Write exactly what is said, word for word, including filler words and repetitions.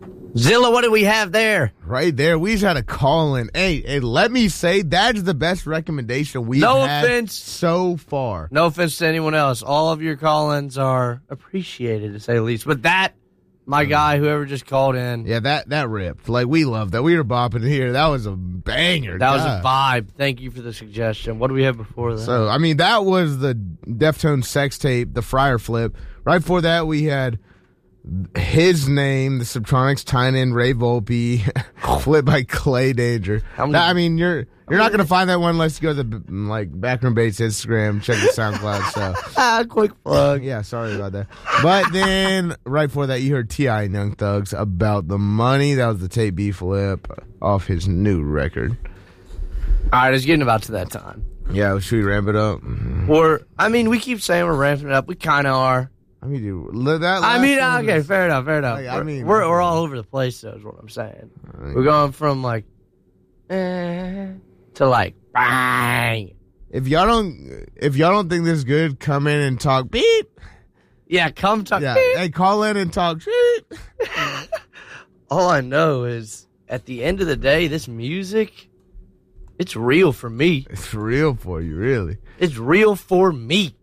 Zilla, what do we have there? Right there. We just had a call in. Hey, hey, let me say that's the best recommendation we've no had offense. so far. No offense to anyone else. All of your call-ins are appreciated, to say the least. But that, my guy, whoever just called in. Yeah, that that ripped. Like, we loved that. We were bopping here. That was a banger. That God. was a vibe. Thank you for the suggestion. What do we have before that? So, I mean, that was the Deftones sex tape, the Fryer Flip. Right before that, we had His Name, the Subtronics, Tynan, Ray Volpe, flipped by Clay Danger. Many, that, I mean, you're you're not going to find that one unless you go to the like Backroom Bates Instagram, check the SoundCloud. So, ah, quick plug. Yeah, sorry about that. But then right before that, you heard T I and Young Thugs, About the Money. That was the tape B flip off his new record. All right, it's getting about to that time. Yeah, should we ramp it up? Or, I mean, we keep saying we're ramping it up. We kind of are. I mean, dude, that I mean, okay, was, fair enough, fair enough. Like, I mean, we're we're all over the place, though, is what I'm saying. Right. We're going from like, eh, to like, bang. If y'all don't, if y'all don't think this is good, come in and talk beep. Yeah, come talk. Yeah, beep. hey, call in and talk shit. All I know is, at the end of the day, this music, it's real for me. It's real for you, really. It's real for me.